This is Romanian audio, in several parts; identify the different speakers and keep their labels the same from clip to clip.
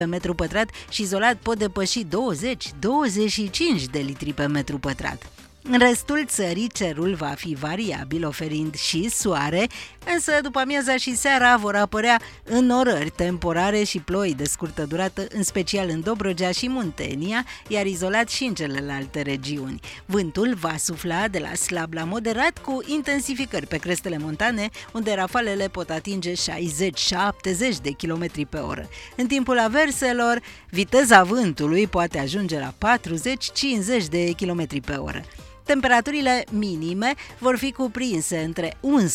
Speaker 1: pe metru pătrat și izolat pot depăși 20-25 de litri pe metru pătrat. În restul țării cerul va fi variabil, oferind și soare, însă după amiaza și seara vor apărea înnorări temporare și ploi de scurtă durată, în special în Dobrogea și Muntenia, iar izolat și în celelalte regiuni. Vântul va sufla de la slab la moderat, cu intensificări pe crestele montane, unde rafalele pot atinge 60-70 de km pe oră. În timpul averselor, viteza vântului poate ajunge la 40-50 de km pe oră. Temperaturile minime vor fi cuprinse între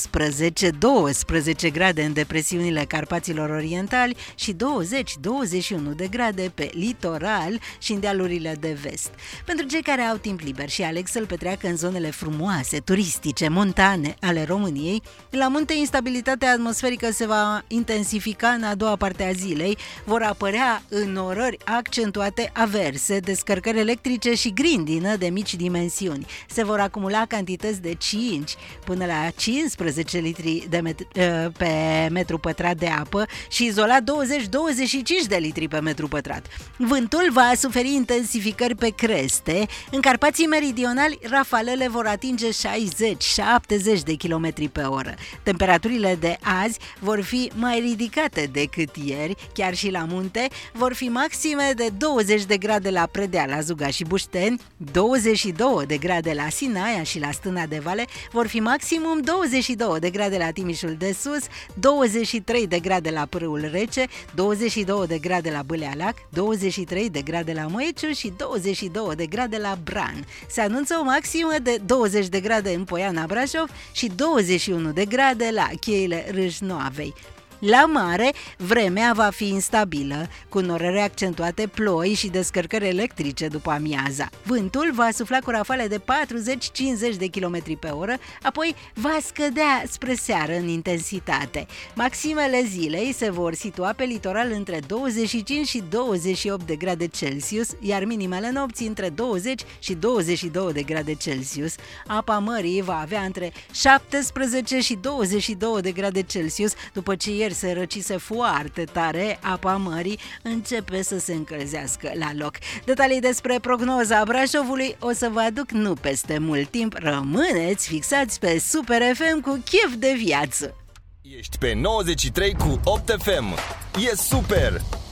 Speaker 1: 11-12 grade în depresiunile Carpaților Orientali și 20-21 de grade pe litoral și în dealurile de vest. Pentru cei care au timp liber și aleg să-l petreacă în zonele frumoase, turistice, montane ale României, la munte instabilitatea atmosferică se va intensifica în a doua parte a zilei, vor apărea înnorări accentuate averse, descărcări electrice și grindină de mici dimensiuni. Se vor acumula cantități de 5 până la 15 litri pe metru pătrat de apă și izolat 20-25 de litri pe metru pătrat. Vântul va suferi intensificări pe creste. În Carpații Meridionali, rafalele vor atinge 60-70 de km pe oră. Temperaturile de azi vor fi mai ridicate decât ieri, chiar și la munte, vor fi maxime de 20 de grade la Predeal, la Zuga și Bușteni, 22 de grade la Sinaia și la Stâna de Vale, vor fi maximum 22 de grade la Timișul de Sus, 23 de grade la Pârâul Rece, 22 de grade la Bâlealac, 23 de grade la Măiciu și 22 de grade la Bran. Se anunță o maximă de 20 de grade în Poiana Brașov și 21 de grade la Cheile Râșnoavei. La mare, vremea va fi instabilă, cu norări accentuate, ploi și descărcări electrice după amiaza. Vântul va sufla cu rafale de 40-50 de km pe oră, apoi va scădea spre seară în intensitate. Maximele zilei se vor situa pe litoral între 25 și 28 de grade Celsius, iar minimele nopții între 20 și 22 de grade Celsius. Apa mării va avea între 17 și 22 de grade Celsius, după ce ieri se răcise foarte tare, apa mării începe să se încălzească la loc. Detalii despre prognoza Brașovului o să vă aduc nu peste mult timp. Rămâneți fixați pe Super FM cu chef de viață!
Speaker 2: Ești pe 93 cu 8 FM. E super!